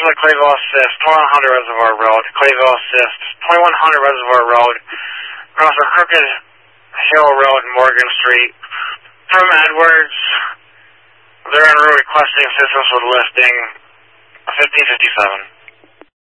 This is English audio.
to the Clayville Assist, 2100 Reservoir Road, Clayville Assist, 2100 Reservoir Road, across the Crooked Hill Road, Morgan Street. From Edwards, they're en route requesting assistance with lifting 1557.